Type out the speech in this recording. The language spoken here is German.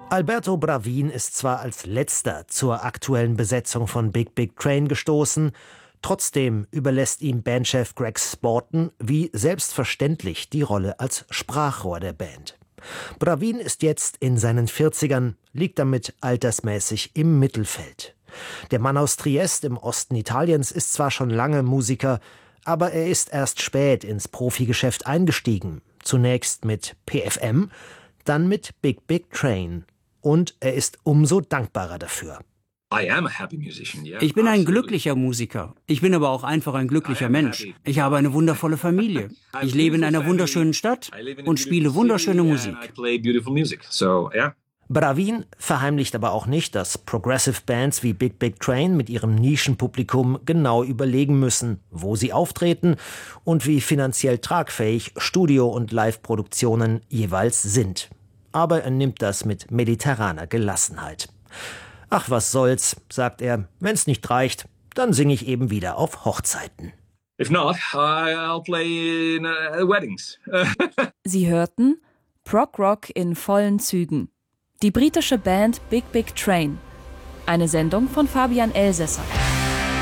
Alberto Bravin ist zwar als letzter zur aktuellen Besetzung von Big Big Train gestoßen, trotzdem überlässt ihm Bandchef Greg Sporton wie selbstverständlich die Rolle als Sprachrohr der Band. Bravin ist jetzt in seinen 40ern, liegt damit altersmäßig im Mittelfeld. Der Mann aus Triest im Osten Italiens ist zwar schon lange Musiker, aber er ist erst spät ins Profigeschäft eingestiegen. Zunächst mit PFM, dann mit Big Big Train. Und er ist umso dankbarer dafür. Ich bin ein glücklicher Musiker. Ich bin aber auch einfach ein glücklicher Mensch. Ich habe eine wundervolle Familie. Ich lebe in einer wunderschönen Stadt und spiele wunderschöne Musik. Bravin verheimlicht aber auch nicht, dass Progressive Bands wie Big Big Train mit ihrem Nischenpublikum genau überlegen müssen, wo sie auftreten und wie finanziell tragfähig Studio- und Live-Produktionen jeweils sind. Aber er nimmt das mit mediterraner Gelassenheit. Ach, was soll's, sagt er, wenn's nicht reicht, dann singe ich eben wieder auf Hochzeiten. If not, I'll play in weddings. Sie hörten Prog Rock in vollen Zügen. Die britische Band Big Big Train. Eine Sendung von Fabian Elsässer.